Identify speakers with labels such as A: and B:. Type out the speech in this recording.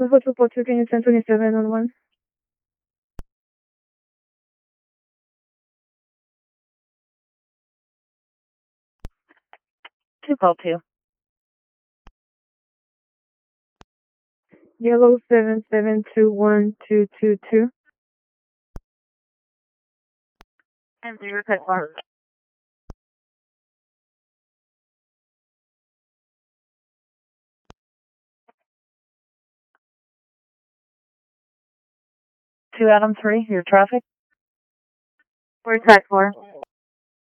A: Hotel Porto, can you send 27 on 1?
B: Call 2.
A: Yellow 77212222.
B: And 3 request 1. Two Adam 3, your traffic.
A: Where's that for?